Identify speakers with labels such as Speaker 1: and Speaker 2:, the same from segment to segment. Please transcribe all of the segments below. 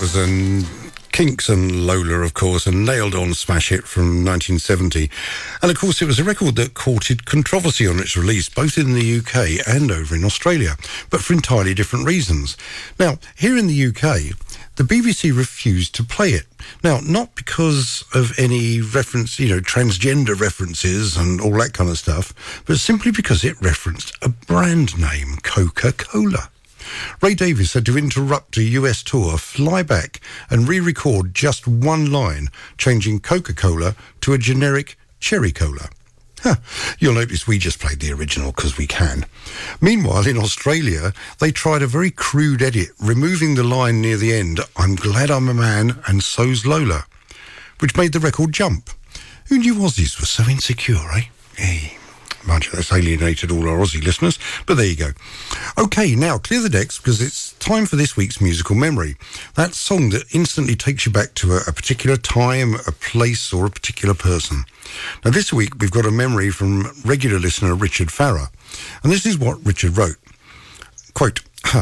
Speaker 1: was Kinks and Lola, of course, a nailed-on smash hit from 1970. And, of course, it was a record that courted controversy on its release, both in the UK and over in Australia, but for entirely different reasons. Now, here in the UK, the BBC refused to play it. Now, not because of any reference, transgender references and all that kind of stuff, but simply because it referenced a brand name, Coca-Cola. Ray Davies had to interrupt a US tour, fly back and re-record just one line, changing Coca-Cola to a generic Cherry Cola. You'll notice we just played the original because we can. Meanwhile, in Australia, they tried a very crude edit, removing the line near the end, "I'm glad I'm a man and so's Lola," which made the record jump. Who knew Aussies were so insecure, eh? Hey. Mind you, that's alienated all our Aussie listeners, but there you go. Okay, now clear the decks because it's time for this week's musical memory. That song that instantly takes you back to a particular time, a place, or a particular person. Now this week we've got a memory from regular listener Richard Farrer, and this is what Richard wrote. Quote,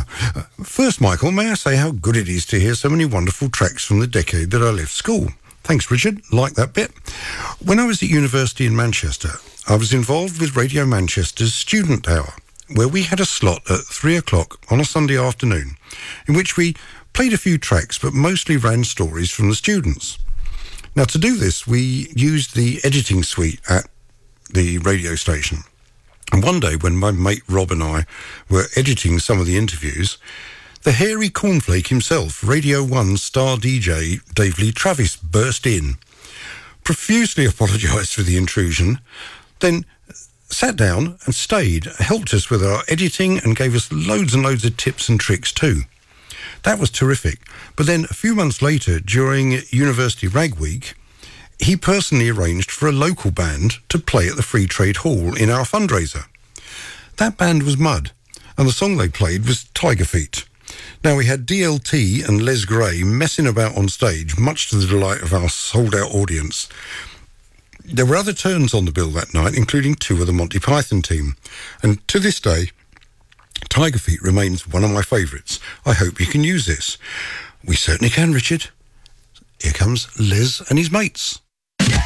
Speaker 1: "First, Michael, may I say how good it is to hear so many wonderful tracks from the decade that I left school. Thanks, Richard. Like that bit. When I was at university in Manchester, I was involved with Radio Manchester's Student Hour, where we had a slot at 3 o'clock on a Sunday afternoon, in which we played a few tracks, but mostly ran stories from the students. Now, to do this, we used the editing suite at the radio station. And one day, when my mate Rob and I were editing some of the interviews, the hairy cornflake himself, Radio 1 star DJ Dave Lee Travis, burst in, profusely apologised for the intrusion, then sat down and stayed, helped us with our editing and gave us loads and loads of tips and tricks too. That was terrific. But then a few months later, during University Rag Week, he personally arranged for a local band to play at the Free Trade Hall in our fundraiser. That band was Mud, and the song they played was Tiger Feet. Now, we had DLT and Les Gray messing about on stage, much to the delight of our sold-out audience. There were other turns on the bill that night, including two of the Monty Python team. And to this day, Tiger Feet remains one of my favourites. I hope you can use this. We certainly can, Richard. Here comes Les and his mates.